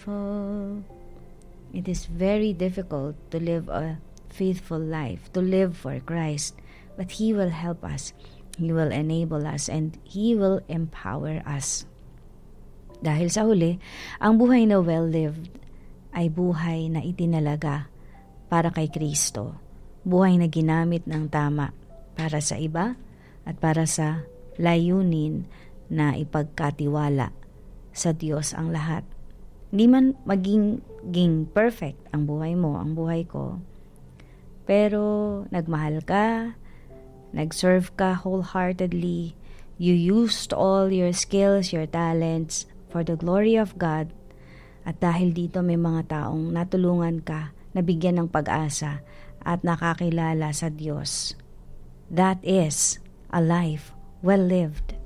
faithful. It is very difficult to live a faithful life, to live for Christ. But He will help us. He will enable us and He will empower us. Dahil sa huli, ang buhay na well-lived ay buhay na itinalaga para kay Kristo. Buhay na ginamit ng tama para sa iba at para sa layunin na ipagkatiwala sa Diyos ang lahat. Hindi man maging perfect ang buhay mo, ang buhay ko, pero nagmahal ka, nag-serve ka wholeheartedly, you used all your skills, your talents for the glory of God, at dahil dito may mga taong natulungan ka, nabigyan ng pag-asa at nakakilala sa Diyos. That is a life well lived.